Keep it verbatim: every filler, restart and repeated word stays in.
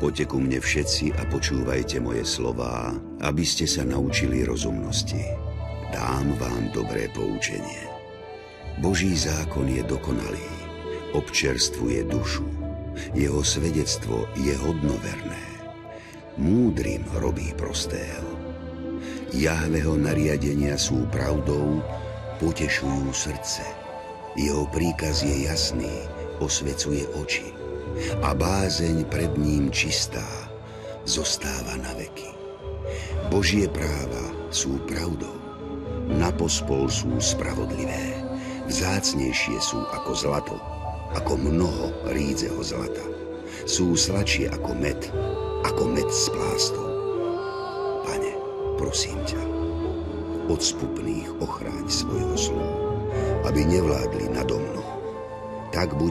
Poďte ku mne všetci a počúvajte moje slová, aby ste sa naučili rozumnosti. Dám vám dobré poučenie. Boží zákon je dokonalý, občerstvuje dušu. Jeho svedectvo je hodnoverné. Múdrym robí prostého. Jahveho nariadenia sú pravdou, potešujú srdce. Jeho príkaz je jasný, osvecuje oči. A bázeň pred ním čistá, zostáva na veky. Božie práva sú pravdou, napospol sú spravodlivé, vzácnejšie sú ako zlato, ako mnoho rídzeho zlata. Sú sladšie ako med, ako med z plástov. Pane, prosím ťa, od spupných ochráň svojho sluhu, aby nevládli nado mnou. Tak bude